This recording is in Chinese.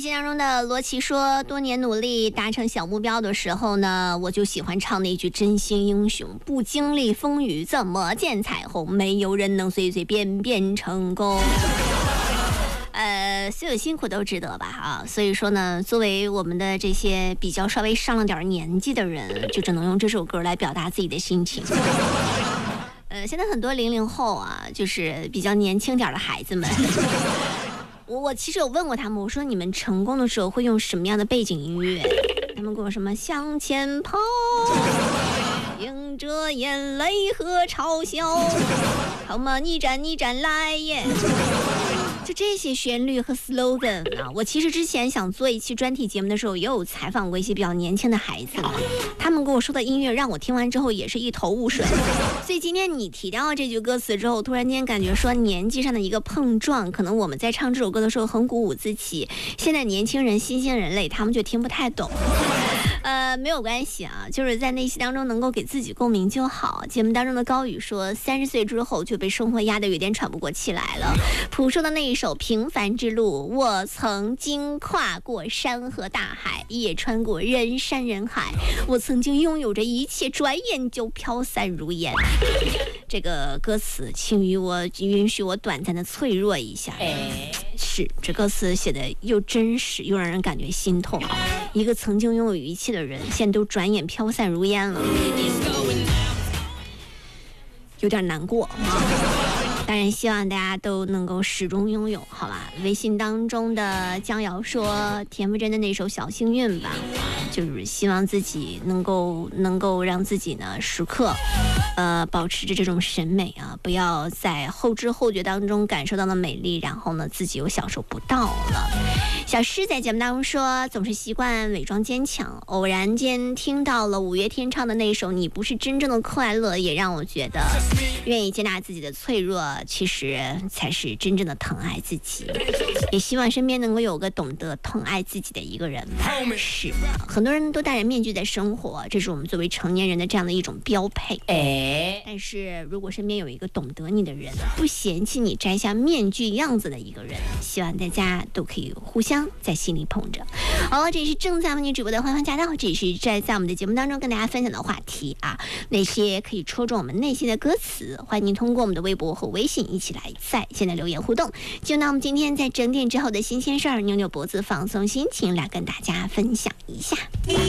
戏当中的罗琦说，多年努力达成小目标的时候呢，我就喜欢唱那句真心英雄，不经历风雨怎么见彩虹，没有人能随随便便成功。所有辛苦都值得吧啊！所以说呢，作为我们的这些比较稍微上了点年纪的人，就只能用这首歌来表达自己的心情。现在很多00后啊，就是比较年轻点的孩子们，我其实有问过他们，我说你们成功的时候会用什么样的背景音乐？他们跟我什么向前跑，迎着眼泪和嘲笑，好嘛，你站你站来耶！就这些旋律和 slogan 啊，我其实之前想做一期专题节目的时候，也有采访过一些比较年轻的孩子，他们跟我说的音乐让我听完之后也是一头雾水。所以今天你提到这句歌词之后，突然间感觉说年纪上的一个碰撞，可能我们在唱这首歌的时候很鼓舞自己，现在年轻人新兴人类他们就听不太懂。没有关系啊，就是在内心当中能够给自己共鸣就好。节目当中的高宇说，30岁之后就被生活压得有点喘不过气来了。朴树的那一首《平凡之路》，我曾经跨过山和大海，也穿过人山人海，我曾经拥有着一切，转眼就飘散如烟。这个歌词，请允许我短暂的脆弱一下。是，这歌词写的又真实又让人感觉心痛。一个曾经拥有一切的人，现在都转眼飘散如烟了，有点难过啊。当然希望大家都能够始终拥有，好吧。微信当中的江瑶说，田馥甄的那首小幸运吧，就是希望自己能够让自己呢时刻保持着这种审美啊，不要在后知后觉当中感受到了美丽，然后呢自己又享受不到了。小诗在节目当中说，总是习惯伪装坚强，偶然间听到了五月天唱的那首《你不是真正的快乐》，也让我觉得愿意接纳自己的脆弱，其实才是真正的疼爱自己。也希望身边能够有个懂得疼爱自己的一个人吧。是，很多人都戴着面具在生活，这是我们作为成年人的这样的一种标配。但是如果身边有一个懂得你的人，不嫌弃你摘下面具样子的一个人，希望大家都可以互相在心里捧着。好了，这是正在为你直播的欢欢驾到，这是在我们的节目当中跟大家分享的话题啊，那些可以戳中我们内心的歌词，欢迎您通过我们的微博和微信一起来在线的留言互动。就那我们今天在整点之后的新鲜事儿，扭扭脖子放松心情，来跟大家分享一下。